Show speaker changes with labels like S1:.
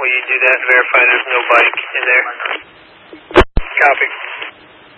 S1: Will you do that and verify there's no bike in there? Copy.